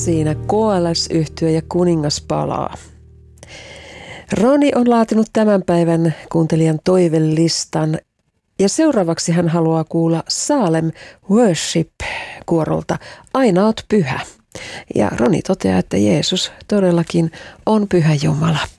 siinä KLS-yhtye ja Kuningas palaa. Roni on laatinut tämän päivän kuuntelijan toivelistan ja seuraavaksi hän haluaa kuulla Salem Worship-kuorolta Aina oot pyhä. Ja Roni toteaa, että Jeesus todellakin on pyhä Jumala.